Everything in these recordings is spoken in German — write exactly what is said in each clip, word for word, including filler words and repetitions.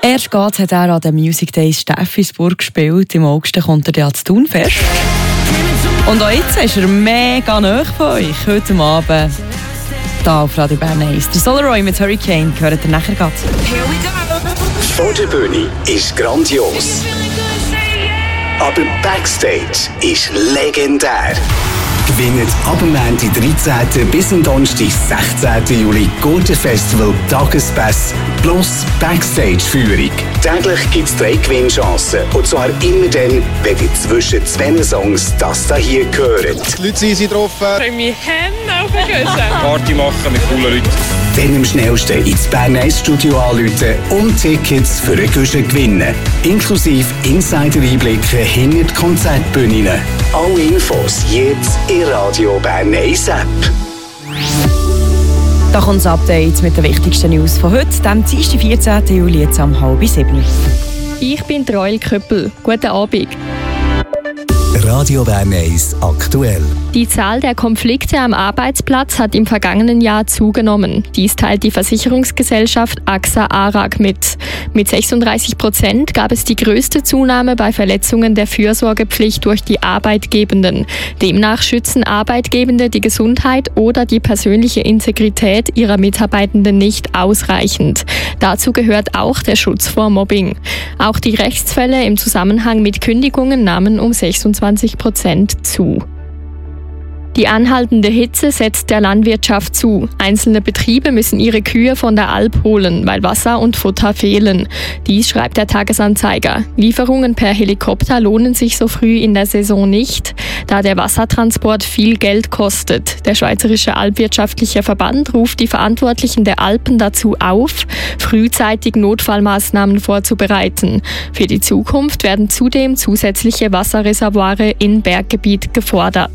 Erst geht hat er an den Music Days Steffisburg gespielt. Im August kommt er ja zu Thunfest. Und auch jetzt ist er mega nahe von euch. Heute Abend hier auf Radio Bern eins. Der Solaroy mit Hurricane gehört ihr nachher grad. Vor der Bühne ist grandios. Aber Backstage ist legendär. Gewinnt ab dem Montag dreizehnten bis am Donnerstag sechzehnten Juli Golden Festival Tagespass plus Backstage-Führung. Täglich gibt es drei Gewinnchancen. Und zwar immer dann, wenn ihr zwischen zwei Songs das da hier hört. Die Leute sind drauf. Ich freue mich Hände auf den Küssen. Party machen mit coolen Leuten. Dann am schnellsten ins Bern eins Studio anrufen und Tickets für einen Guschen gewinnen. Inklusive Insider-Einblicke hinter die Konzertbühnen. Alle Infos jetzt in Radio Bern eins App. Da kommt das Update mit den wichtigsten News von heute, dem Dienstag, vierzehnten Juli, jetzt um halb sieben. Ich bin Royal Köppel. Guten Abend. Radio Bern eins aktuell. Die Zahl der Konflikte am Arbeitsplatz hat im vergangenen Jahr zugenommen. Dies teilt die Versicherungsgesellschaft A X A ARAG mit. Mit sechsunddreißig Prozent gab es die größte Zunahme bei Verletzungen der Fürsorgepflicht durch die Arbeitgebenden. Demnach schützen Arbeitgebende die Gesundheit oder die persönliche Integrität ihrer Mitarbeitenden nicht ausreichend. Dazu gehört auch der Schutz vor Mobbing. Auch die Rechtsfälle im Zusammenhang mit Kündigungen nahmen um sechsundzwanzig Prozent zu. Die anhaltende Hitze setzt der Landwirtschaft zu. Einzelne Betriebe müssen ihre Kühe von der Alp holen, weil Wasser und Futter fehlen. Dies schreibt der Tagesanzeiger. Lieferungen per Helikopter lohnen sich so früh in der Saison nicht, da der Wassertransport viel Geld kostet. Der Schweizerische Alpwirtschaftliche Verband ruft die Verantwortlichen der Alpen dazu auf, frühzeitig Notfallmaßnahmen vorzubereiten. Für die Zukunft werden zudem zusätzliche Wasserreservoire in Berggebiet gefordert.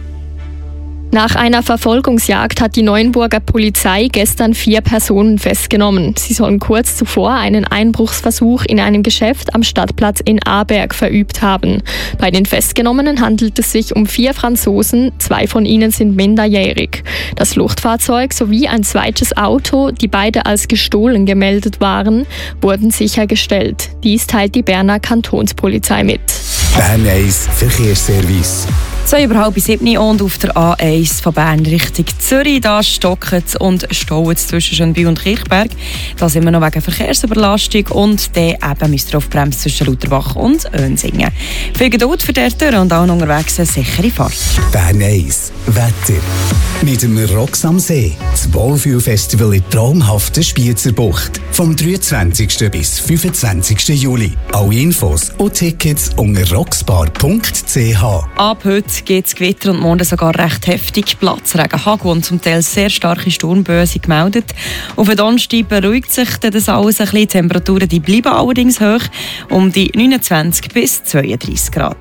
Nach einer Verfolgungsjagd hat die Neuenburger Polizei gestern vier Personen festgenommen. Sie sollen kurz zuvor einen Einbruchsversuch in einem Geschäft am Stadtplatz in Aarberg verübt haben. Bei den Festgenommenen handelt es sich um vier Franzosen, zwei von ihnen sind minderjährig. Das Fluchtfahrzeug sowie ein zweites Auto, die beide als gestohlen gemeldet waren, wurden sichergestellt. Dies teilt die Berner Kantonspolizei mit. Bern eins Verkehrsservice. Zwei über halb sieben und auf der A eins von Bern Richtung Zürich. Da stockt es und staut es zwischen Schönbühl und Kirchberg. Da sind wir noch wegen Verkehrsüberlastung und dann eben müsst ihr auf Bremse zwischen Lauterbach und Önsingen. Viel Geduld für die Tür und auch unterwegs eine sichere Fahrt. Bern eins Wetter. Mit dem Rocks am See. Das Wohlfühlfestival in traumhafter Spiezerbucht. Vom dreiundzwanzigsten bis fünfundzwanzigsten Juli. Alle Infos und Tickets unter rocksbar punkt c h. Ab heute geht es Gewitter und morgen sogar recht heftig. Platzregen, Hagel und zum Teil sehr starke Sturmböen sind gemeldet. Auf den Donnerstag beruhigt sich das alles ein bisschen. Die Temperaturen die bleiben allerdings hoch, um die neunundzwanzig bis zweiunddreißig Grad.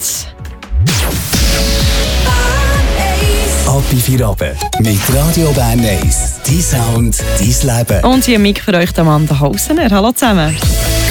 Ab in vier Abend mit Radio Bern eins. Dein Sound, dein Leben. Und hier Mic für euch, Amanda Hausener. Hallo zusammen.